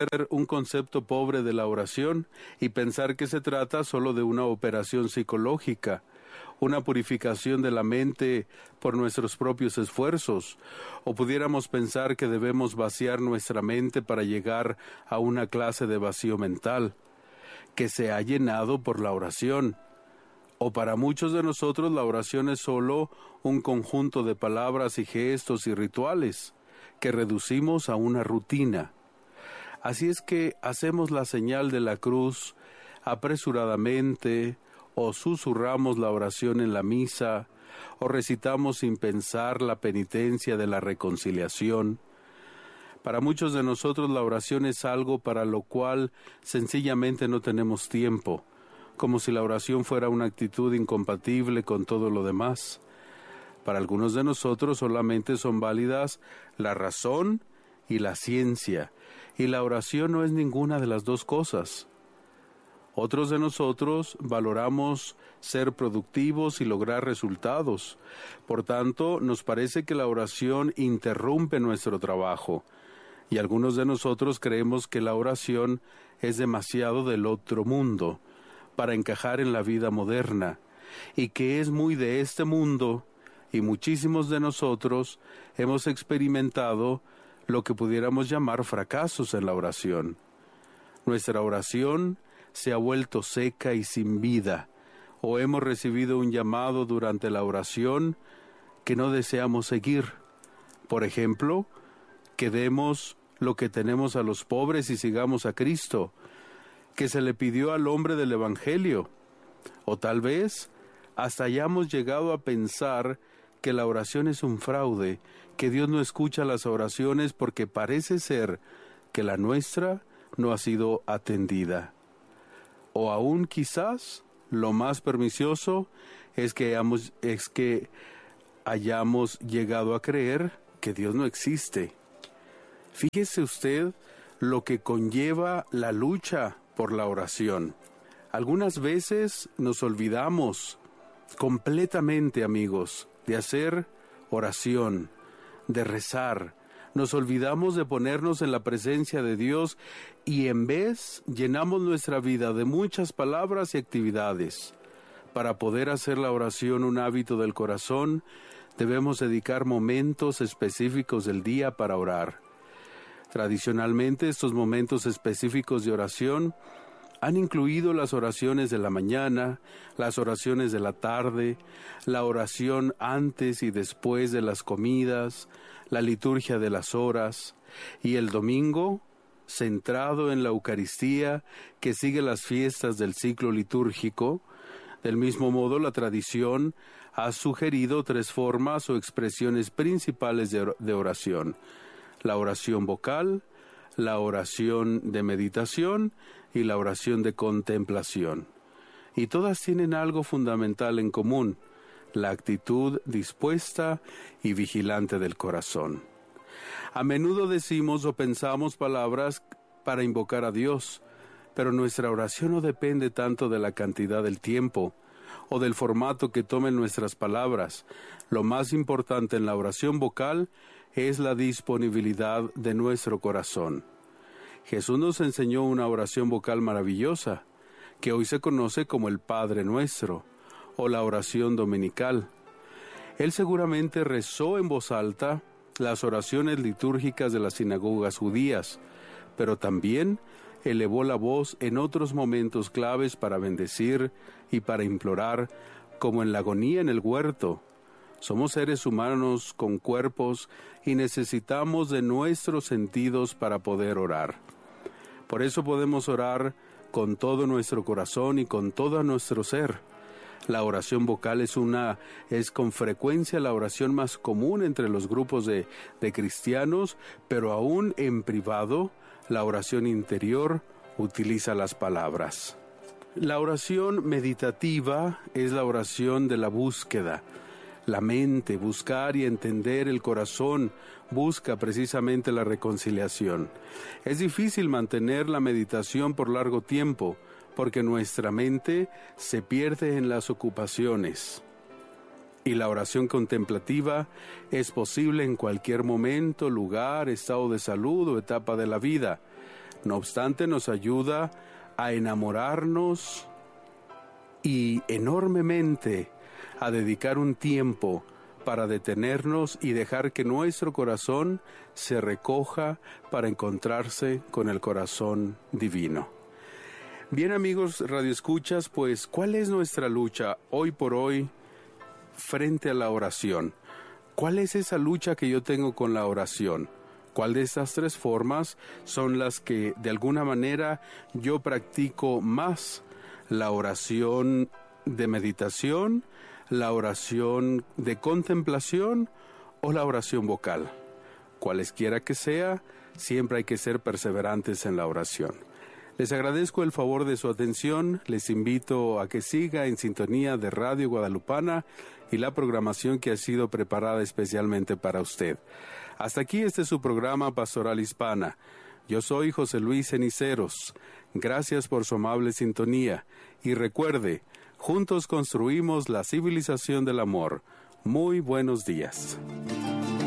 un concepto pobre de la oración y pensar que se trata solo de una operación psicológica, una purificación de la mente por nuestros propios esfuerzos, o pudiéramos pensar que debemos vaciar nuestra mente para llegar a una clase de vacío mental, que se ha llenado por la oración. O para muchos de nosotros la oración es solo un conjunto de palabras y gestos y rituales que reducimos a una rutina. Así es que hacemos la señal de la cruz apresuradamente, o susurramos la oración en la misa, o recitamos sin pensar la penitencia de la reconciliación. Para muchos de nosotros la oración es algo para lo cual sencillamente no tenemos tiempo, como si la oración fuera una actitud incompatible con todo lo demás. Para algunos de nosotros solamente son válidas la razón y la ciencia, y la oración no es ninguna de las dos cosas. Otros de nosotros valoramos ser productivos y lograr resultados. Por tanto, nos parece que la oración interrumpe nuestro trabajo. Y algunos de nosotros creemos que la oración es demasiado del otro mundo para encajar en la vida moderna, y que es muy de este mundo, y muchísimos de nosotros hemos experimentado lo que pudiéramos llamar fracasos en la oración. Nuestra oración se ha vuelto seca y sin vida, o hemos recibido un llamado durante la oración que no deseamos seguir. Por ejemplo, que demos lo que tenemos a los pobres y sigamos a Cristo, que se le pidió al hombre del Evangelio, o tal vez hasta hayamos llegado a pensar que la oración es un fraude, que Dios no escucha las oraciones porque parece ser que la nuestra no ha sido atendida. O aún quizás lo más pernicioso es que hayamos llegado a creer que Dios no existe. Fíjese usted lo que conlleva la lucha por la oración. Algunas veces nos olvidamos completamente, amigos, de hacer oración, de rezar. Nos olvidamos de ponernos en la presencia de Dios y en vez llenamos nuestra vida de muchas palabras y actividades. Para poder hacer la oración un hábito del corazón, debemos dedicar momentos específicos del día para orar. Tradicionalmente, estos momentos específicos de oración han incluido las oraciones de la mañana, las oraciones de la tarde, la oración antes y después de las comidas, la liturgia de las horas, y el domingo, centrado en la Eucaristía que sigue las fiestas del ciclo litúrgico. Del mismo modo, la tradición ha sugerido 3 formas o expresiones principales de oración: la oración vocal, la oración de meditación y la oración de contemplación. Y todas tienen algo fundamental en común: la actitud dispuesta y vigilante del corazón. A menudo decimos o pensamos palabras para invocar a Dios, pero nuestra oración no depende tanto de la cantidad del tiempo o del formato que tomen nuestras palabras. Lo más importante en la oración vocal es la disponibilidad de nuestro corazón. Jesús nos enseñó una oración vocal maravillosa, que hoy se conoce como el Padre Nuestro, o la oración dominical. Él seguramente rezó en voz alta las oraciones litúrgicas de las sinagogas judías, pero también elevó la voz en otros momentos claves para bendecir y para implorar, como en la agonía en el huerto. Somos seres humanos con cuerpos y necesitamos de nuestros sentidos para poder orar. Por eso podemos orar con todo nuestro corazón y con todo nuestro ser. La oración vocal es con frecuencia la oración más común entre los grupos de cristianos, pero aún en privado, la oración interior utiliza las palabras. La oración meditativa es la oración de la búsqueda. La mente, buscar y entender el corazón, busca precisamente la reconciliación. Es difícil mantener la meditación por largo tiempo, porque nuestra mente se pierde en las ocupaciones. Y la oración contemplativa es posible en cualquier momento, lugar, estado de salud o etapa de la vida. No obstante, nos ayuda a enamorarnos y enormemente a dedicar un tiempo para detenernos y dejar que nuestro corazón se recoja para encontrarse con el corazón divino. Bien, amigos radioescuchas, pues, ¿cuál es nuestra lucha hoy por hoy frente a la oración? ¿Cuál es esa lucha que yo tengo con la oración? ¿Cuál de estas tres formas son las que de alguna manera yo practico más? La oración de meditación, la oración de contemplación o la oración vocal. Cualesquiera que sea, siempre hay que ser perseverantes en la oración. Les agradezco el favor de su atención, les invito a que siga en sintonía de Radio Guadalupana y la programación que ha sido preparada especialmente para usted. Hasta aquí este es su programa Pastoral Hispana. Yo soy José Luis Ceniceros. Gracias por su amable sintonía y recuerde, juntos construimos la civilización del amor. Muy buenos días.